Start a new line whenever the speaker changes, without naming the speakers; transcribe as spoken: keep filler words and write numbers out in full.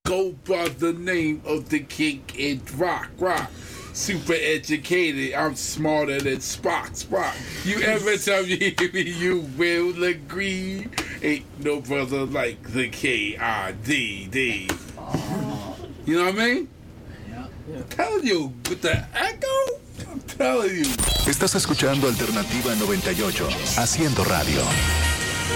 go by the name of the king in rock, rock. Super educated, I'm smarter than Spock, Spock. You ever tell me you will agree? Ain't no brother like the K I D D. You know what I mean? I'm telling you, with the echo, I'm telling you.
Estás escuchando Alternativa noventa y ocho, haciendo radio.